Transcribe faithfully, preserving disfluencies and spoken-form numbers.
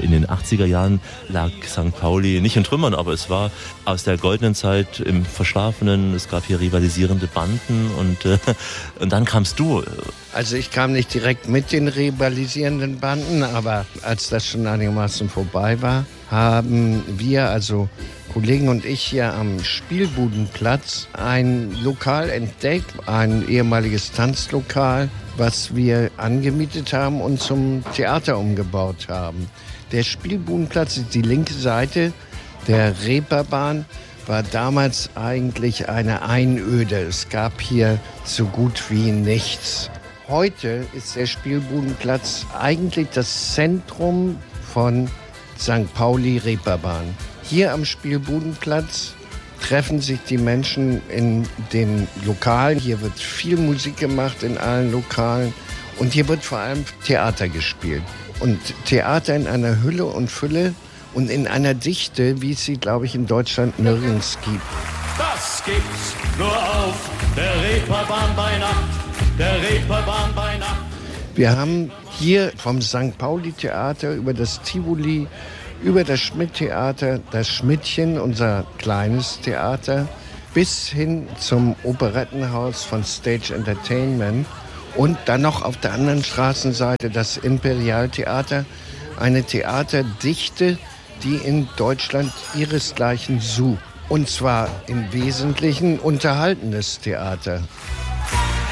in den achtziger Jahren lag Sankt Pauli nicht in Trümmern, aber es war aus der goldenen Zeit im Verschlafenen. Es gab hier rivalisierende Banden und, äh, und dann kamst du. Also ich kam nicht direkt mit den rivalisierenden Banden, aber als das schon einigermaßen vorbei war, haben wir, also Kollegen und ich hier am Spielbudenplatz, ein Lokal entdeckt, ein ehemaliges Tanzlokal, was wir angemietet haben und zum Theater umgebaut haben. Der Spielbudenplatz ist die linke Seite der Reeperbahn, war damals eigentlich eine Einöde. Es gab hier so gut wie nichts. Heute ist der Spielbudenplatz eigentlich das Zentrum von Sankt Pauli Reeperbahn. Hier am Spielbudenplatz treffen sich die Menschen in den Lokalen. Hier wird viel Musik gemacht in allen Lokalen und hier wird vor allem Theater gespielt. Und Theater in einer Hülle und Fülle und in einer Dichte, wie es sie, glaube ich, in Deutschland nirgends gibt. Das gibt's nur auf der Reeperbahn bei Nacht, der Reeperbahn bei Nacht. Wir haben hier vom Sankt Pauli Theater über das Tivoli, über das Schmidt-Theater, das Schmidtchen, unser kleines Theater, bis hin zum Operettenhaus von Stage Entertainment und dann noch auf der anderen Straßenseite das Imperialtheater, eine Theaterdichte, die in Deutschland ihresgleichen sucht. Und zwar im Wesentlichen unterhaltendes Theater.